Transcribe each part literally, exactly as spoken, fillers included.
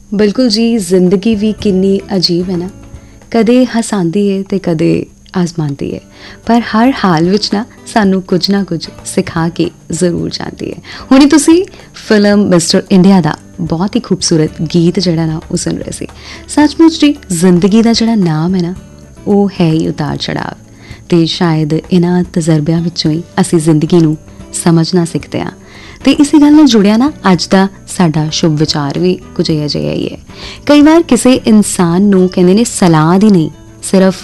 बिल्कुल जी, जिंदगी भी किन्नी अजीब है ना, कदे हसांदी है ते कदे आजमाती है, पर हर हाल विच ना सानू कुछ ना कुछ सिखा के जरूर जाती है। हुणे तुसी फिल्म मिस्टर इंडिया दा बहुत ही खूबसूरत गीत जिहड़ा ना वो सुन रहे सी। सचमुच जी जिंदगी दा जिहड़ा नाम है ना वो है ही उतार चढ़ाव, ते शायद इन्हां तजर्बियां विचों ही असीं जिंदगी नूं समझना सिखते हैं। तो इसी गल नाल जुड़िया ना अज का साडा शुभ विचार भी कुछ इहो जिहा ही है। कई बार किसी इंसान नूं कहंदे ने सलाह दी नहीं, सिर्फ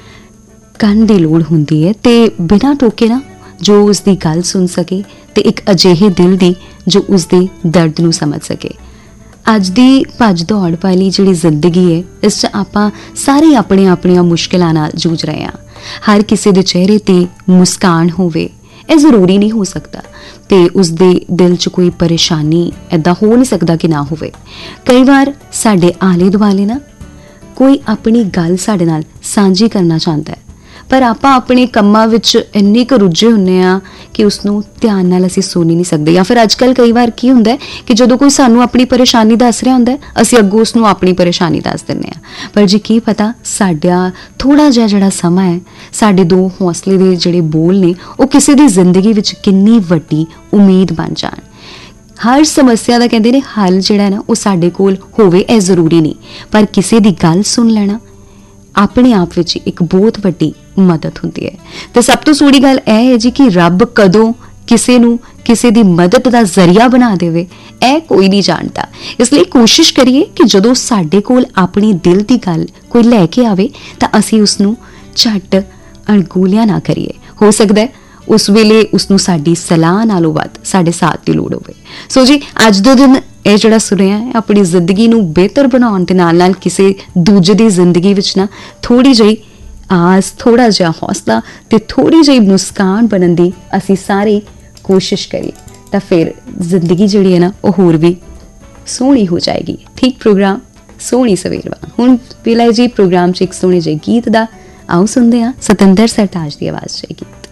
कंन दी लोड़ हुंदी है, ते बिना टोके ना जो उसकी गल सुन सके, ते एक अजिहे दिल दी जो उसके दर्द नूं समझ सके। अज दी भज दौड़ वाली जिहड़ी जिंदगी है, इस च आपां सारे अपने अपनियां मुश्किलां नाल जूझ रहे हैं। हर किसी दे चेहरे ते मुस्कान होवे ਇਹ ਜ਼ਰੂਰੀ नहीं हो सकता, तो उसके दिल च कोई परेशानी ऐदा हो नहीं सकता कि ना होवे। कई बार साडे आले दुआले ना कोई अपनी गल साडे नाल सांझी करना चाहता है, पर आपां अपने कम्मां विच इन्ने क रुझे हुन्ने आ कि उसनूं ध्यान नाल असीं सुन ही नहीं सकदे। या फिर अजकल कई बार की हुंदा है कि जदों कोई सानूं अपनी परेशानी दस रहा हुंदा है, असीं अग्गों उसनूं अपनी परेशानी दस दिंदे आ, पर जी की पता साडा थोड़ा जिहा जिहड़ा समां है, साडे दो हौसले दे जिहड़े बोल ने वो किसी दी जिंदगी विच किन्नी वड्डी उम्मीद बन जाण। हर समस्या दा कहंदे ने हल जिहड़ा ना वो साडे कोल होवे ए जरूरी नहीं, पर किसी दी गल सुन लेना अपने आप विच एक बहुत वड्डी मदद हुंदी है। ते सब तो सोहणी गल ए है जी कि रब कदों किसी नूं किसी दी मदद दा जरिया बना देवे ए कोई नहीं जानता। इसलिए कोशिश करिए कि जदों साडे कोल अपनी दिल दी गल कोई लैके आवे तां असीं उसनूं झट अणगौलिया ना करिए। हो सकदा है उस वेले उसनूं साडी सलाह नालों वध साडे साथ दी लोड़ होवे। सो जी अज दो दिन ਇਹ ਜਿਹੜਾ ਸੁਣਿਆ ਹੈ अपनी जिंदगी ਨੂੰ ਬਿਹਤਰ ਬਣਾਉਣ ਦੇ ਨਾਲ ਨਾਲ ਕਿਸੇ ਦੂਜੇ ਦੀ ਜ਼ਿੰਦਗੀ ਵਿੱਚ ਨਾ ਥੋੜੀ ਜਿਹੀ ਆਸ, ਥੋੜਾ ਜਿਹਾ ਹੌਸਲਾ ਤੇ ਥੋੜੀ ਜਿਹੀ ਮੁਸਕਾਨ ਬਣਨ ਦੀ ਅਸੀਂ ਸਾਰੇ ਕੋਸ਼ਿਸ਼ ਕਰੀਏ, ਤਾਂ ਫਿਰ ਜ਼ਿੰਦਗੀ ਜਿਹੜੀ ਹੈ ਨਾ ਉਹ ਹੋਰ ਵੀ ਸੋਹਣੀ ਹੋ ਜਾਏਗੀ। ਠੀਕ ਪ੍ਰੋਗਰਾਮ ਸੋਹਣੀ ਸਵੇਰ ਵਾ ਹੁਣ ਵੇਲੇ ਜੀ ਪ੍ਰੋਗਰਾਮ 'ਚ ਇੱਕ ਸੋਹਣੇ ਜਿਹੇ ਗੀਤ ਦਾ ਆਓ ਸੁਣਦੇ ਹਾਂ। ਸਤਿੰਦਰ ਸਰਤਾਜ ਦੀ ਆਵਾਜ਼ 'ਚ